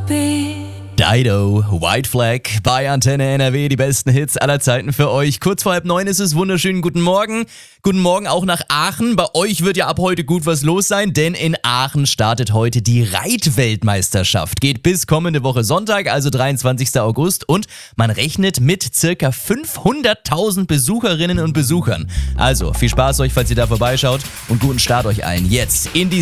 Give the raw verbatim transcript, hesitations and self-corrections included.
be. Dido, White Flag bei Antenne N R W, die besten Hits aller Zeiten für euch. Kurz vor halb neun ist es, wunderschönen guten Morgen. Guten Morgen auch nach Aachen. Bei euch wird ja ab heute gut was los sein, denn in Aachen startet heute die Reitweltmeisterschaft. Geht bis kommende Woche Sonntag, also dreiundzwanzigsten August, und man rechnet mit circa fünfhunderttausend Besucherinnen und Besuchern. Also viel Spaß euch, falls ihr da vorbeischaut, und guten Start euch allen jetzt in die